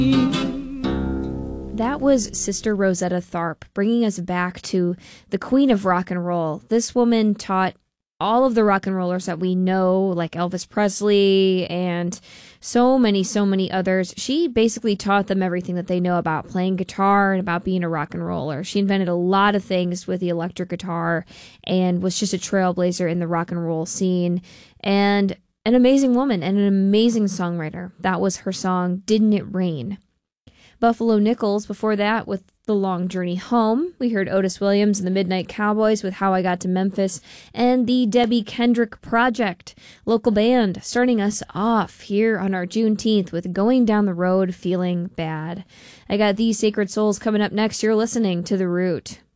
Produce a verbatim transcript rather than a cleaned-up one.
That was Sister Rosetta Tharpe, bringing us back to the queen of rock and roll. This woman taught all of the rock and rollers that we know, like Elvis Presley and so many, so many others. She basically taught them everything that they know about playing guitar and about being a rock and roller. She invented a lot of things with the electric guitar and was just a trailblazer in the rock and roll scene. And an amazing woman and an amazing songwriter. That was her song, Didn't It Rain? Buffalo Nichols before that with The Long Journey Home. We heard Otis Williams and the Midnight Cowboys with How I Got to Memphis, and the Debbie Kendrick Project, local band, starting us off here on our Juneteenth with Going Down the Road Feeling Bad. I got These Sacred Souls coming up next. You're listening to The Root.